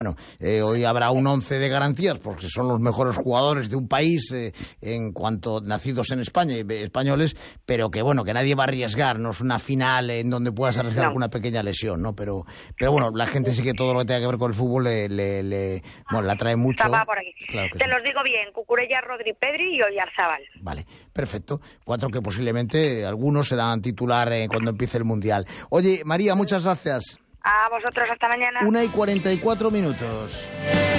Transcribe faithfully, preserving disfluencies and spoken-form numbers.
Bueno, eh, hoy habrá un once de garantías porque son los mejores jugadores de un país eh, en cuanto nacidos en España y españoles, pero que bueno, que nadie va a arriesgar, no es una final en donde puedas arriesgar No. alguna pequeña lesión, ¿no? Pero, pero bueno, la gente sí que todo lo que tenga que ver con el fútbol le, le, le bueno, la atrae mucho. Estaba por aquí. Claro que Te sí. los digo bien, Cucurella, Rodri, Pedri y Oyarzábal. Vale, perfecto. Cuatro que posiblemente algunos serán titular eh, cuando empiece el Mundial. Oye, María, muchas gracias. A vosotros, hasta mañana. Una y cuarenta y cuatro minutos.